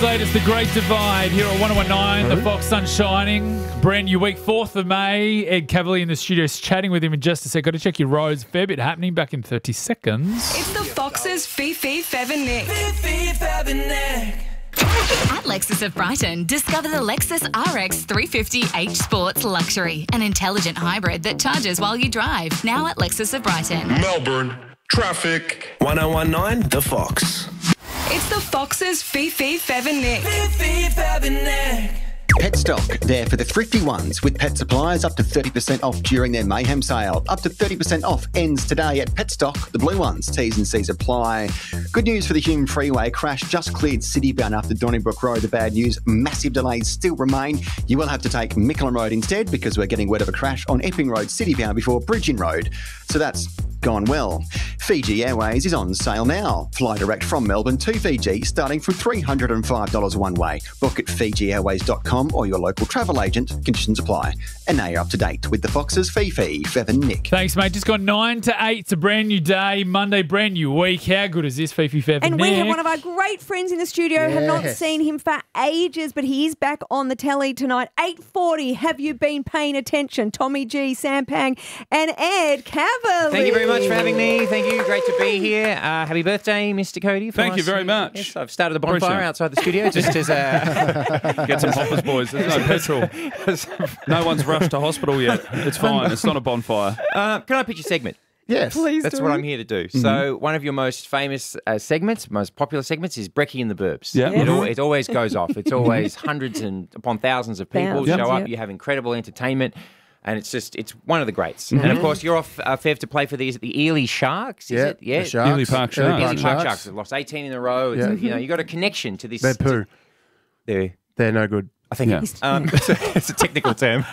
Latest, The Great Divide here at 101.9, the Fox Sun shining. Brand new week, 4th of May. Ed Cavalier in the studio is chatting with him in just a sec. Got to check your roads. Fair bit happening back in 30 seconds. It's the Fox's Fifi, Fev and Nick. At Lexus of Brighton, discover the Lexus RX 350h Sports Luxury, an intelligent hybrid that charges while you drive. Now at Lexus of Brighton. Melbourne, traffic. 1019 The Fox. It's the Fox's Fifi, Fev and Nick. Petstock, there for the thrifty ones, with pet supplies up to 30% off during their Mayhem sale. Up to 30% off ends today at Petstock, the blue ones. T's and C's apply. Good news for the Hume Freeway. Crash just cleared citybound after Donnybrook Road. The bad news, massive delays still remain. You will have to take Mickleham Road instead because we're getting word of a crash on Epping Road citybound before Bridging Road. So that's gone well. Fiji Airways is on sale now. Fly direct from Melbourne to Fiji starting from $305 one way. Book at FijiAirways.com or your local travel agent. Conditions apply. And now you're up to date with the Foxes, Fifi, Fev and Nick. Thanks, mate. Just gone 9 to 8. It's a brand new day. Monday, brand new week. How good is this, Fifi, Fev and And we Nick? have one of our great friends in the studio. Have not seen him for ages, but he is back on the telly tonight. 8:40. Have you been paying attention? Tommy G, Sam Pang, and Ed Cavalier. Thank you very much for having me. Thank you. Great to be here. Happy birthday, Mr. Cody. Thank you very much. Yes, I've started a bonfire outside the studio just as a... Get some hoppers, boys. There's no petrol. No one's rushed to hospital yet. It's fine. It's not a bonfire. Can I pitch a segment? Yes. Please That's do. what I'm here to do. So one of your most famous segments, most popular segments is Brekkie and the Burbs. Yeah. It always goes off. It's always hundreds and upon thousands of people Thousands, show up. yep. You have incredible entertainment. And it's one of the greats. And of course, you're off, Fev, to play for the Ely Sharks, is it? The Sharks. Ely Park Sharks. Ely Park Sharks. They've lost 18 in a row. It's, you got a connection to this. They're poo. They're no good. I think Yeah. it's a technical term.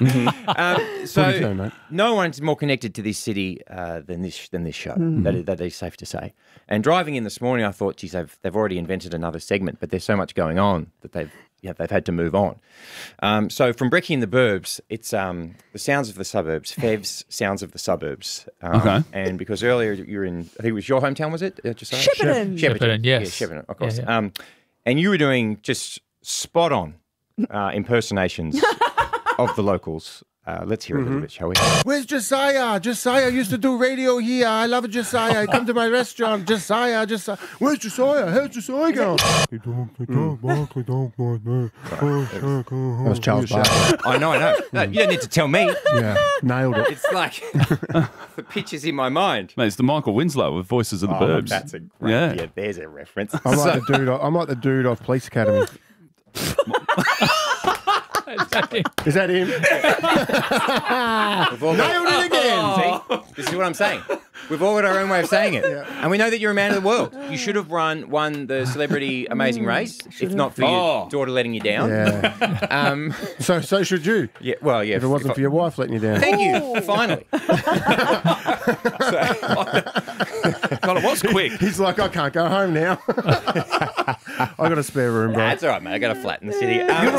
So Pretty fair, mate. no one's more connected to this city than this show. That is safe to say. And driving in this morning, I thought, geez, they've already invented another segment, but there's so much going on that they've had to move on. So from Brekkie and the Burbs, it's the sounds of the suburbs, Fev's sounds of the suburbs. Okay. And because earlier you were in, I think it was your hometown, was it? Josiah? Shepparton. Shepparton, yes. Yeah, Shepparton, of course. Yeah, And you were doing just spot on impersonations of the locals. Let's hear a little bit, shall we? Where's Josiah? Josiah used to do radio here. I love Josiah. Come to my restaurant. Josiah. Where's Josiah? How's Josiah going? That was Charles Barkley. I know. No, you don't need to tell me. Yeah, nailed it. It's like the picture's in my mind. Mate, it's the Michael Winslow of Voices of the Burbs. That's a great, yeah, there's a reference. I'm like the dude off Police Academy. Is that him? Nailed it again. See? This is what I'm saying. We've all got our own way of saying it. And we know that you're a man of the world. You should have won the Celebrity Amazing Race, if not for your daughter letting you down. Yeah. So should you. Yeah, well, yeah. If it wasn't for your wife letting you down. Thank you, finally. God, it was quick. He's like, I can't go home now. I got a spare room, bro. That's all right, mate. I got a flat in the city.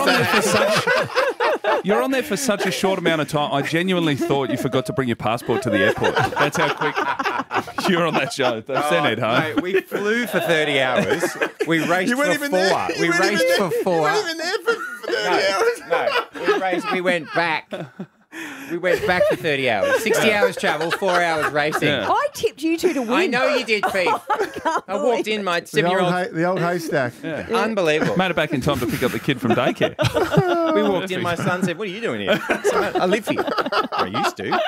You're on there for such a short amount of time. I genuinely thought you forgot to bring your passport to the airport. That's how quick you're on that show. Send it home. Mate, we flew for 30 hours. We raced for 4. We raced for 4. You weren't even there for 30 hours. No, we went back. We went back for 30 hours. 60 hours travel, 4 hours racing. Yeah. I tipped you two to win. I know you did, Pete. I walked in, my 7-year-old. The old haystack. Yeah. Unbelievable. Made it back in time to pick up the kid from daycare. We walked in, my son said, what are you doing here? I said, I live here. I used to.